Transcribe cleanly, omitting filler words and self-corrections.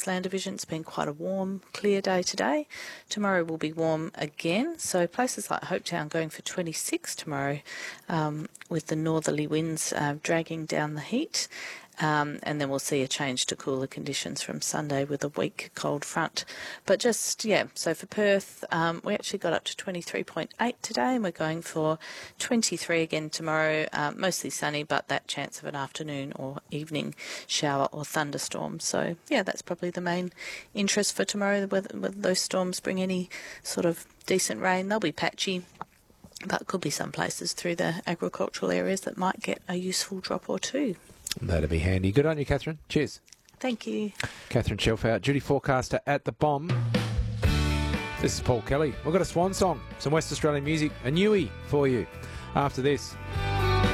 Queensland division. It's been quite a warm, clear day today. Tomorrow will be warm again. So places like Hopetown going for 26 tomorrow, with the northerly winds dragging down the heat. And then we'll see a change to cooler conditions from Sunday with a weak cold front. But so for Perth, we actually got up to 23.8 today, and we're going for 23 again tomorrow. Mostly sunny, but that chance of an afternoon or evening shower or thunderstorm. So, that's probably the main interest for tomorrow, whether those storms bring any sort of decent rain. They'll be patchy, but could be some places through the agricultural areas that might get a useful drop or two. That'd be handy. Good on you, Catherine. Cheers. Thank you. Catherine Shelfout, duty forecaster at the Bomb. This is Paul Kelly. We've got a swan song, some West Australian music, a newie for you after this.